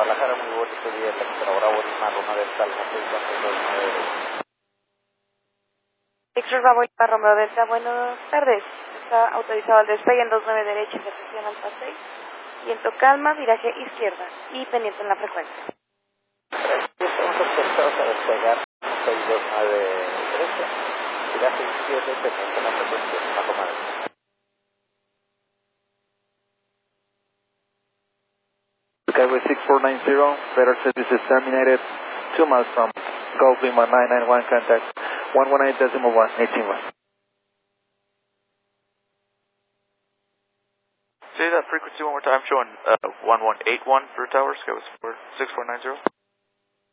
Guadalajara, muy bonito día, Textro Bravo, Lima, Roma Delta, Alfa 64292. Textro Bravo, Lima, Romeo Delta, buenas tardes. Está autorizado el despegue en 29 derecha, recepción Alfa 6. Viento calma, viraje izquierda y pendiente en la frecuencia. Estamos autorizados a despegar 629 derecha, viraje izquierda y pendiente en la frecuencia, Lima, Roma Delta. Skyway 6490, radar service is terminated 2 miles from Gulf Lima 991, contact 118.1, 18.1. Say that frequency one more time, showing 1181 for tower, Skyway 6490.